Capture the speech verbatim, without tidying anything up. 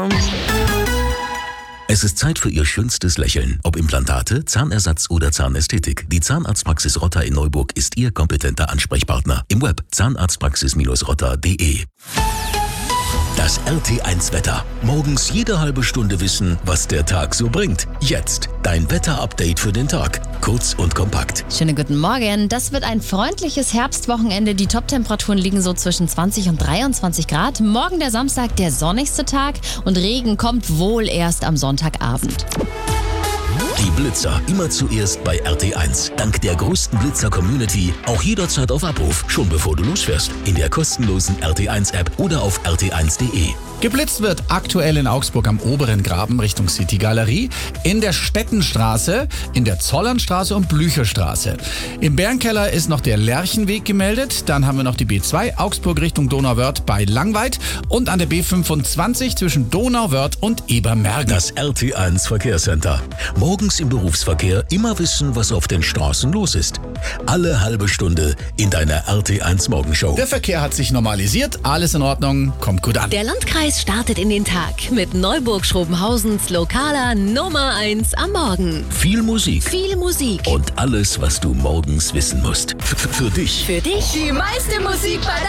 Es ist Zeit für Ihr schönstes Lächeln. Ob Implantate, Zahnersatz oder Zahnästhetik. Die Zahnarztpraxis Rotter in Neuburg ist Ihr kompetenter Ansprechpartner. Im Web zahnarztpraxis rotter punkt de. Das R T eins Wetter. Morgens jede halbe Stunde wissen, was der Tag so bringt. Jetzt dein Wetter-Update für den Tag. Kurz und kompakt. Schönen guten Morgen. Das wird ein freundliches Herbstwochenende. Die Top-Temperaturen liegen so zwischen zwanzig und dreiundzwanzig Grad. Morgen der Samstag, der sonnigste Tag. Und Regen kommt wohl erst am Sonntagabend. Die Blitzer immer zuerst bei R T eins. Dank der größten Blitzer-Community auch jederzeit auf Abruf, schon bevor du losfährst. In der kostenlosen R T eins App oder auf r t eins punkt de. Geblitzt wird aktuell in Augsburg am oberen Graben Richtung City Galerie, in der Stettenstraße, in der Zollernstraße und Blücherstraße. Im Bärenkeller ist noch der Lerchenweg gemeldet. Dann haben wir noch die B zwei Augsburg Richtung Donauwörth bei Langweid und an der B fünfundzwanzig zwischen Donauwörth und Ebermergen. Das R T eins Verkehrscenter. Morgens im Berufsverkehr immer wissen, was auf den Straßen los ist. Alle halbe Stunde in deiner R T eins Morgenshow. Der Verkehr hat sich normalisiert, alles in Ordnung, kommt gut an. Der Landkreis startet in den Tag mit Neuburg-Schrobenhausens lokaler Nummer eins am Morgen. Viel Musik. Viel Musik. Und alles, was du morgens wissen musst. F für dich. Für dich Die meiste Musik bei